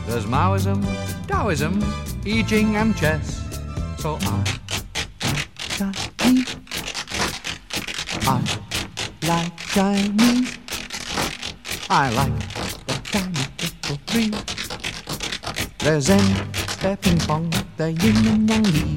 There's Maoism, Taoism, I Ching and chess. So Chinese. I like Chinese. I like the Chinese people free. There's Zen, their ping pong, their yin and yang li.